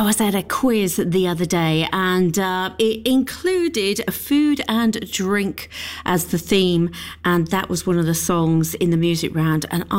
I was at a quiz the other day, and it included food and drink as the theme, and that was one of the songs in the music round, and